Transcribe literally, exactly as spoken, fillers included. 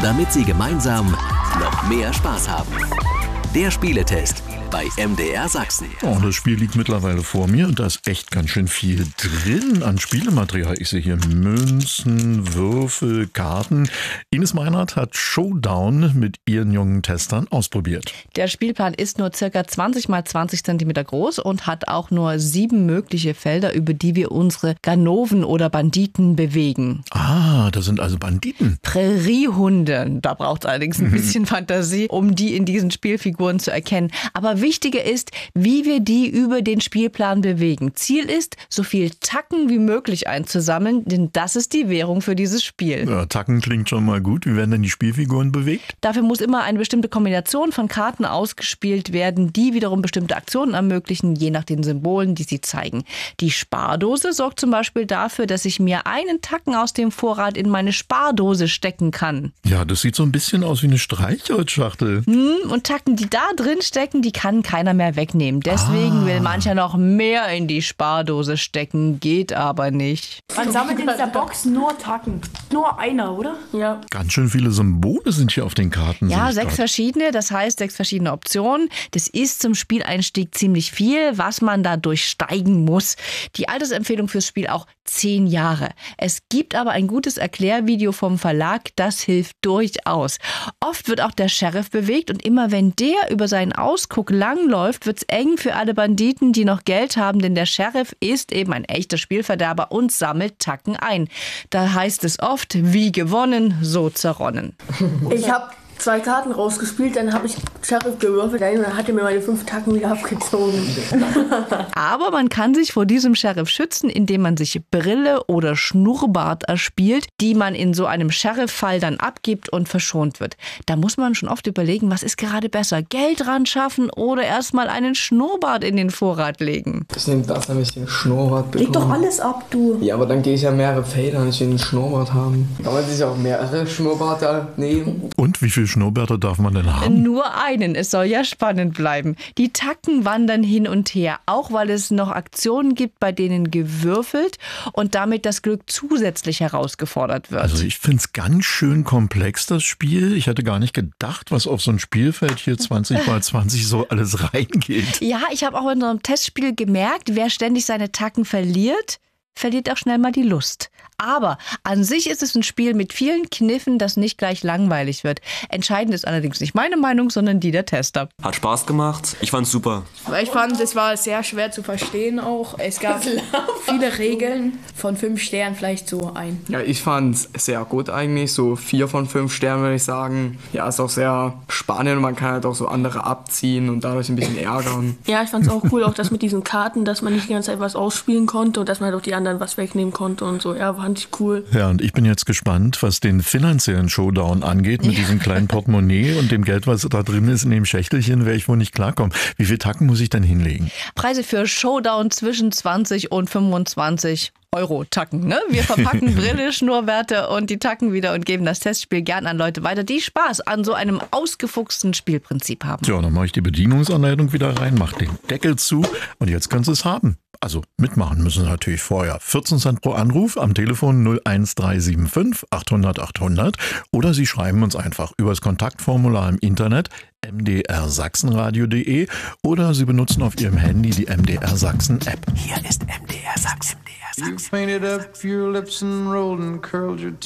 damit Sie gemeinsam noch mehr Spaß haben. Der Spieletest bei M D R Sachsen. Oh, das Spiel liegt mittlerweile vor mir und da ist echt ganz schön viel drin an Spielematerial. Ich sehe hier Münzen, Würfel, Karten. Ines Meinert hat Showdown mit ihren jungen Testern ausprobiert. Der Spielplan ist nur circa zwanzig mal zwanzig Zentimeter groß und hat auch nur sieben mögliche Felder, über die wir unsere Ganoven oder Banditen bewegen. Ah, das sind also Banditen. Präriehunde. Da braucht es allerdings ein bisschen Fantasie, um die in diesen Spielfiguren zu erkennen. Aber wichtiger ist, wie wir die über den Spielplan bewegen. Ziel ist, so viel Tacken wie möglich einzusammeln, denn das ist die Währung für dieses Spiel. Ja, Tacken klingt schon mal gut. Wie werden denn die Spielfiguren bewegt? Dafür muss immer eine bestimmte Kombination von Karten ausgespielt werden, die wiederum bestimmte Aktionen ermöglichen, je nach den Symbolen, die sie zeigen. Die Spardose sorgt zum Beispiel dafür, dass ich mir einen Tacken aus dem Vorrat in meine Spardose stecken kann. Ja, das sieht so ein bisschen aus wie eine Streichholzschachtel. Hm, und Tacken, die da drin stecken, die kann keiner mehr wegnehmen. Deswegen ah. will mancher noch mehr in die Spardose stecken, geht aber nicht. Man sammelt in der Box nur Tacken. Nur einer, oder? Ja. Ganz schön viele Symbole sind hier auf den Karten. Ja, sechs verschiedene, das heißt sechs verschiedene Optionen. Das ist zum Spieleinstieg ziemlich viel, was man da durchsteigen muss. Die Altersempfehlung fürs Spiel auch zehn Jahre. Es gibt aber ein gutes Erklärvideo vom Verlag, das hilft durchaus. Oft wird auch der Sheriff bewegt und immer wenn der über seinen Ausguck langläuft, wird's eng für alle Banditen, die noch Geld haben, denn der Sheriff ist eben ein echter Spielverderber und sammelt Tacken ein. Da heißt es oft, wie gewonnen, so zerronnen. Ich habe zwei Karten rausgespielt, dann habe ich Sheriff gewürfelt, dann hat er mir meine fünf Tacken wieder abgezogen. Aber man kann sich vor diesem Sheriff schützen, indem man sich Brille oder Schnurrbart erspielt, die man in so einem Sheriff-Fall dann abgibt und verschont wird. Da muss man schon oft überlegen, was ist gerade besser, Geld ran schaffen oder erstmal einen Schnurrbart in den Vorrat legen. Ich nehme das, damit ich den Schnurrbart bekomme. Leg doch alles ab, du. Ja, aber dann gehe ich ja mehrere Felder, nicht den Schnurrbart haben. Kann man sich auch mehrere Schnurrbarte nehmen? Und wie viel Schnurrbärte darf man denn haben? Nur einen, es soll ja spannend bleiben. Die Tacken wandern hin und her, auch weil es noch Aktionen gibt, bei denen gewürfelt und damit das Glück zusätzlich herausgefordert wird. Also ich finde es ganz schön komplex, das Spiel. Ich hätte gar nicht gedacht, was auf so ein Spielfeld hier zwanzig mal zwanzig so alles reingeht. Ja, ich habe auch in so einem Testspiel gemerkt, wer ständig seine Tacken verliert, verliert auch schnell mal die Lust. Aber an sich ist es ein Spiel mit vielen Kniffen, das nicht gleich langweilig wird. Entscheidend ist allerdings nicht meine Meinung, sondern die der Tester. Hat Spaß gemacht. Ich fand's super. Ich fand, es war sehr schwer zu verstehen auch. Es gab viele Regeln. Von fünf Sternen vielleicht so ein. Ja, ich fand's sehr gut eigentlich. So vier von fünf Sternen würde ich sagen. Ja, ist auch sehr spannend. Man kann halt auch so andere abziehen und dadurch ein bisschen ärgern. Ja, ich fand's auch cool, auch das mit diesen Karten, dass man nicht die ganze Zeit was ausspielen konnte und dass man halt auch die anderen was wegnehmen konnte und so. Ja, fand ich cool. Ja, und ich bin jetzt gespannt, was den finanziellen Showdown angeht mit ja. diesem kleinen Portemonnaie und dem Geld, was da drin ist in dem Schächtelchen, werde ich wohl nicht klarkommen. Wie viele Tacken muss ich denn hinlegen? Preise für Showdown zwischen zwanzig und fünfundzwanzig Euro Tacken. Ne? Wir verpacken Brille, Schnurrbärte und die Tacken wieder und geben das Testspiel gern an Leute weiter, die Spaß an so einem ausgefuchsten Spielprinzip haben. So, dann mache ich die Bedienungsanleitung wieder rein, mache den Deckel zu und jetzt können Sie es haben. Also mitmachen müssen Sie natürlich vorher. vierzehn Cent pro Anruf am Telefon null eins drei sieben fünf achthundert achthundert oder Sie schreiben uns einfach übers Kontaktformular im Internet m d r sachsenradio punkt de oder Sie benutzen auf Ihrem Handy die M D R Sachsen App. Hier ist M D R Sachsen. M D R Sachsen. You painted up your lips and rolled and curled your